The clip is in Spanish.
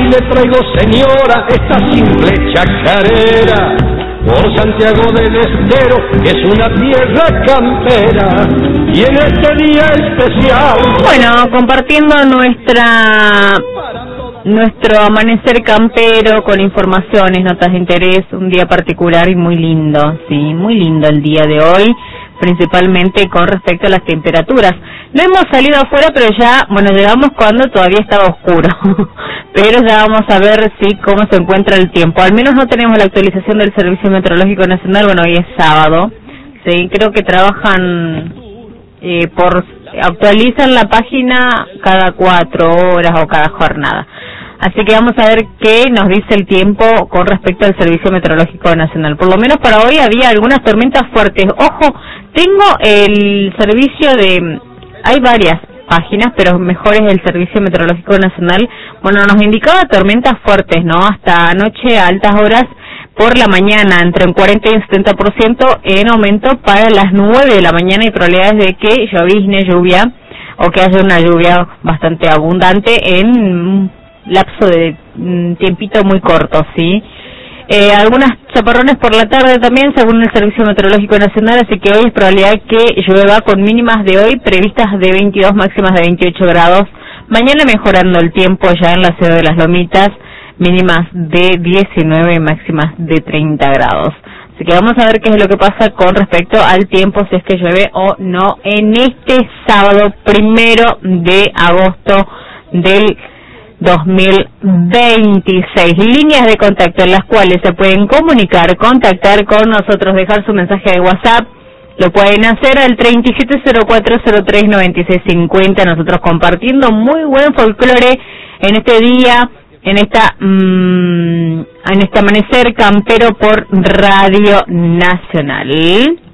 le traigo, señora, esta simple chacarera, por Santiago del Estero, que es una tierra campera, y en este día especial... Bueno, compartiendo nuestro amanecer campero con informaciones, notas de interés, un día particular y muy lindo, sí, muy lindo el día de hoy, principalmente con respecto a las temperaturas. No hemos salido afuera, pero ya, bueno, llegamos cuando todavía estaba oscuro, pero ya vamos a ver cómo se encuentra el tiempo. Al menos no tenemos la actualización del Servicio Meteorológico Nacional, bueno, hoy es sábado, sí, creo que trabajan actualizan la página cada 4 horas o cada jornada. Así que vamos a ver qué nos dice el tiempo con respecto al Servicio Meteorológico Nacional. Por lo menos para hoy había algunas tormentas fuertes. Ojo, tengo el servicio hay varias páginas, pero mejor es el Servicio Meteorológico Nacional. Bueno, nos indicaba tormentas fuertes, ¿no? Hasta anoche a altas horas por la mañana, entre un 40 y un 70% en aumento para las 9 de la mañana y probabilidades de que llovizne, lluvia, o que haya una lluvia bastante abundante en un lapso de tiempito muy corto, ¿sí? Algunas chaparrones por la tarde también, según el Servicio Meteorológico Nacional, así que hoy es probabilidad que llueva con mínimas de hoy previstas de 22, máximas de 28 grados. Mañana mejorando el tiempo ya en la ciudad de Las Lomitas, mínimas de 19, máximas de 30 grados. Así que vamos a ver qué es lo que pasa con respecto al tiempo, si es que llueve o no en este sábado 1 de agosto del 2026. Líneas de contacto en las cuales se pueden contactar con nosotros, dejar su mensaje de WhatsApp. Lo pueden hacer al 3704039650. Nosotros compartiendo muy buen folclore en este día, en este amanecer campero por Radio Nacional.